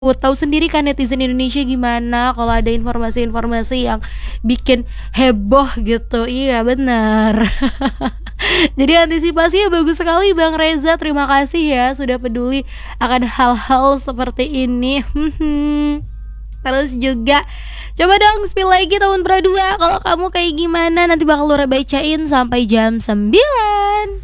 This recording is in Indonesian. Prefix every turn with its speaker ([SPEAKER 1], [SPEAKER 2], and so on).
[SPEAKER 1] Tahu sendiri kan netizen Indonesia gimana kalau ada informasi-informasi yang bikin heboh gitu. Iya benar. Jadi antisipasinya bagus sekali Bang Reza. Terima kasih ya sudah peduli akan hal-hal seperti ini. Terus juga coba dong spill lagi tahun Pra 2. Kalau kamu kayak gimana nanti bakal Lura bacain sampai jam 9.